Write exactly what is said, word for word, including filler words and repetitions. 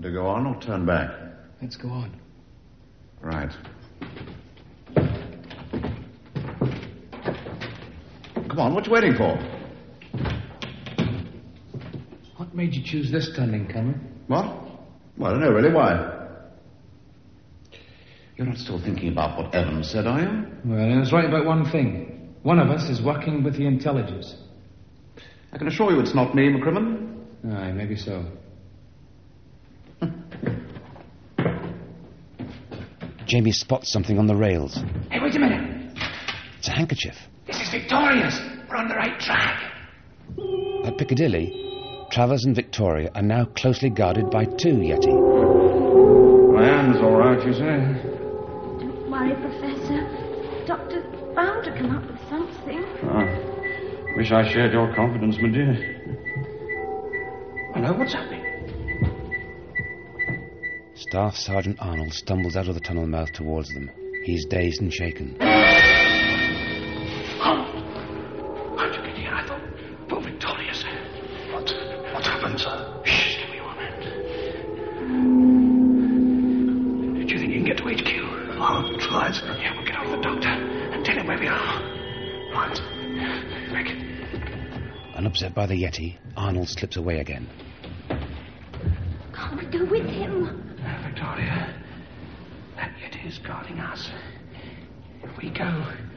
To go on or turn back? Let's go on. Right. Come on, what you waiting for? What made you choose this turning, Cameron? What? Well, I don't know, really. Why? You're not still thinking about what Evans said, are you? Well, I was right about one thing. One of us is working with the intelligence. I can assure you it's not me, McCrimmon. Aye, maybe so. Jamie spots something on the rails. Hey, wait a minute. It's a handkerchief. This is Victoria's. We're on the right track. At Piccadilly, Travers and Victoria are now closely guarded by two Yeti. My hand's all right, you say? Don't worry, Professor. Doctor's bound to come up with something. Ah, wish I shared your confidence, my dear. Hello, what's happening? Staff Sergeant Arnold stumbles out of the tunnel mouth towards them. He's dazed and shaken. Oh! How'd you get here? I thought... Oh, Victoria's. What? What happened, sir? Shh, give me one minute. Do you think you can get to H Q? I'll try, sir. Yeah, we'll get out of the doctor and tell him where we are. Right. Rick. Unobserved by the Yeti, Arnold slips away again. Can't we go with him? Victoria, that Yeti is guarding us. If we go,